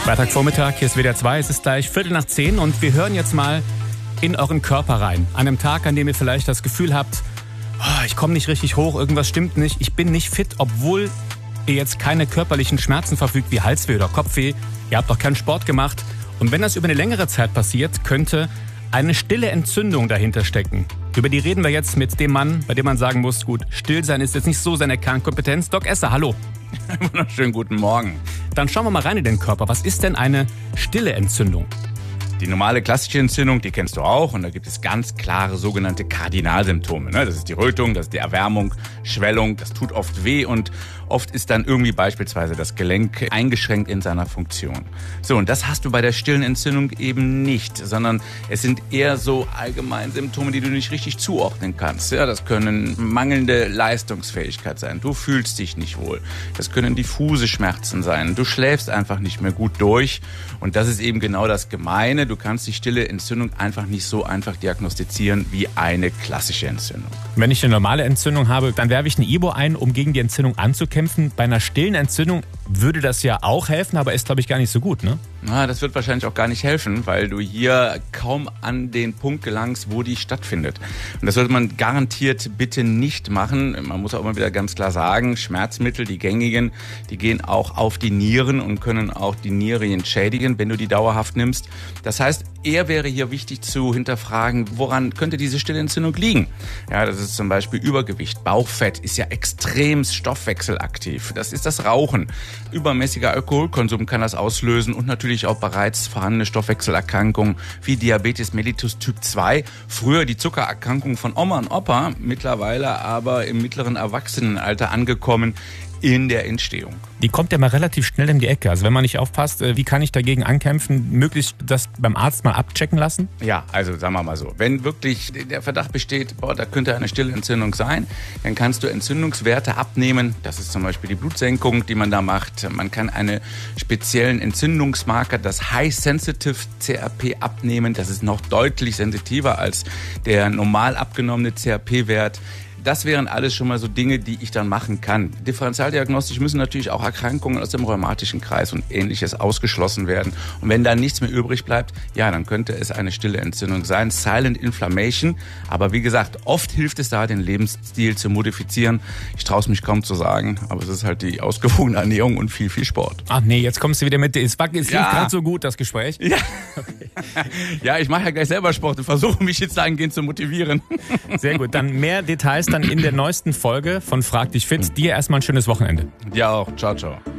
Freitagvormittag, hier ist WDR 2, es ist gleich 9:15 und wir hören jetzt mal in euren Körper rein. An einem Tag, an dem ihr vielleicht das Gefühl habt, ich komme nicht richtig hoch, irgendwas stimmt nicht, ich bin nicht fit, obwohl ihr jetzt keine körperlichen Schmerzen verfügt wie Halsweh oder Kopfweh, ihr habt auch keinen Sport gemacht. Und wenn das über eine längere Zeit passiert, könnte eine stille Entzündung dahinter stecken. Über die reden wir jetzt mit dem Mann, bei dem man sagen muss, gut, still sein ist jetzt nicht so seine Kernkompetenz. Doc Esser, hallo. Wunderschönen guten Morgen. Dann schauen wir mal rein in den Körper. Was ist denn eine stille Entzündung? Die normale klassische Entzündung, die kennst du auch. Und da gibt es ganz klare sogenannte Kardinalsymptome. Das ist die Rötung, das ist die Erwärmung, Schwellung. Das tut oft weh und oft ist dann irgendwie beispielsweise das Gelenk eingeschränkt in seiner Funktion. So, und das hast du bei der stillen Entzündung eben nicht, sondern es sind eher so allgemeine Symptome, die du nicht richtig zuordnen kannst. Ja, das können mangelnde Leistungsfähigkeit sein. Du fühlst dich nicht wohl. Das können diffuse Schmerzen sein. Du schläfst einfach nicht mehr gut durch. Und das ist eben genau das Gemeine. Du kannst die stille Entzündung einfach nicht so einfach diagnostizieren wie eine klassische Entzündung. Wenn ich eine normale Entzündung habe, dann werfe ich eine Ibo ein, um gegen die Entzündung anzukämpfen. Bei einer stillen Entzündung würde das ja auch helfen, aber ist, glaube ich, gar nicht so gut, ne? Na, das wird wahrscheinlich auch gar nicht helfen, weil du hier kaum an den Punkt gelangst, wo die stattfindet. Und das sollte man garantiert bitte nicht machen. Man muss auch immer wieder ganz klar sagen, Schmerzmittel, die gängigen, die gehen auch auf die Nieren und können auch die Nieren schädigen, wenn du die dauerhaft nimmst. Das heißt, eher wäre hier wichtig zu hinterfragen, woran könnte diese stille Entzündung liegen? Ja, das ist zum Beispiel Übergewicht. Bauchfett ist ja extrem stoffwechselaktiv. Das ist das Rauchen. Übermäßiger Alkoholkonsum kann das auslösen und natürlich auch bereits vorhandene Stoffwechselerkrankungen wie Diabetes mellitus Typ 2. Früher die Zuckererkrankung von Oma und Opa, mittlerweile aber im mittleren Erwachsenenalter angekommen in der Entstehung. Die kommt ja mal relativ schnell in die Ecke. Also wenn man nicht aufpasst, wie kann ich dagegen ankämpfen? Möglichst das beim Arzt mal abchecken lassen? Ja, also sagen wir mal so, wenn wirklich der Verdacht besteht, da könnte eine stille Entzündung sein, dann kannst du Entzündungswerte abnehmen. Das ist zum Beispiel die Blutsenkung, die man da macht. Man kann einen speziellen Entzündungsmarker, das High Sensitive CRP, abnehmen. Das ist noch deutlich sensitiver als der normal abgenommene CRP-Wert. Das wären alles schon mal so Dinge, die ich dann machen kann. Differentialdiagnostisch müssen natürlich auch Erkrankungen aus dem rheumatischen Kreis und Ähnliches ausgeschlossen werden. Und wenn da nichts mehr übrig bleibt, ja, dann könnte es eine stille Entzündung sein, Silent Inflammation. Aber wie gesagt, oft hilft es da, den Lebensstil zu modifizieren. Ich traue es mich kaum zu sagen, aber es ist halt die ausgewogene Ernährung und viel, viel Sport. Ach nee, jetzt kommst du wieder mit. Es lief gerade so gut, das Gespräch. Ja, okay. Ja, ich mache ja gleich selber Sport und versuche mich jetzt dahingehend zu motivieren. Sehr gut, dann mehr Details dann in der neuesten Folge von Frag dich fit. Dir erstmal ein schönes Wochenende. Dir auch. Ciao, ciao.